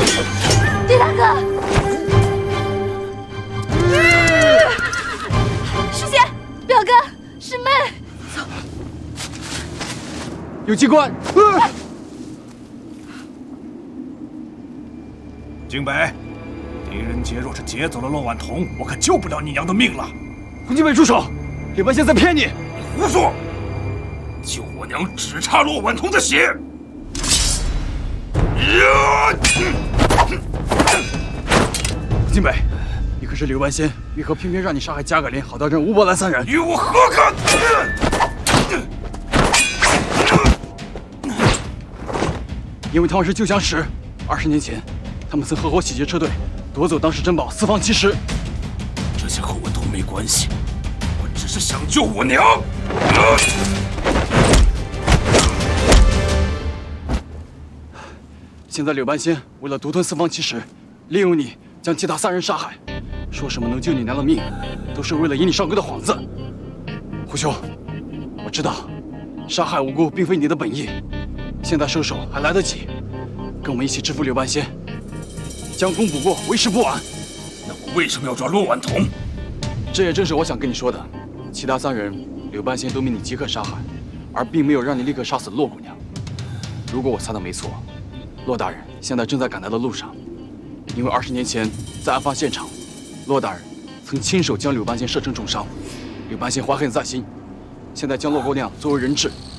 狄大哥，师姐，表哥，师妹，走。 有机关！ 京北，狄仁杰若是劫走了骆婉彤，我可救不了你娘的命了。 洪金北，住手！柳半仙在骗你！ 你胡说！救我娘只差骆婉彤的血。 洪金北，你可是柳半仙，为何偏偏让你杀害加葛林，好到这吴伯兰三人？ 与我何干？ 因为他们是旧相识，20年前，他们曾合伙洗劫车队，夺走当时珍宝4方奇石。 这些和我都没关系，我只是想救我娘。 现在柳半仙为了独吞4方奇石，利用你将其他3人杀害，说什么能救你娘的命，都是为了引你上钩的幌子。胡兄，我知道，杀害无辜并非你的本意，现在收手还来得及，跟我们一起制服柳半仙，将功补过，为时不晚。 那我为什么要抓骆婉彤？ 这也正是我想跟你说的，其他3人柳半仙都命你即刻杀害，而并没有让你立刻杀死骆姑娘。如果我猜的没错，骆大人现在正在赶来的路上，因为20年前在案发现场，骆大人曾亲手将柳半仙射成重伤，柳半仙怀恨在心，现在将骆姑娘作为人质